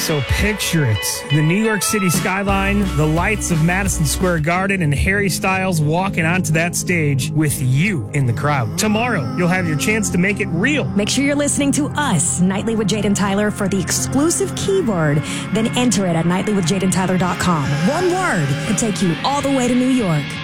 So picture it. The New York City skyline, the lights of Madison Square Garden, and Harry Styles walking onto that stage with you in the crowd. Tomorrow, you'll have your chance to make it real. Make sure you're listening to us, Nightly with Jade and Tyler, for the exclusive keyword. Then enter it at nightlywithjadeandtyler.com. One word could take you all the way to New York.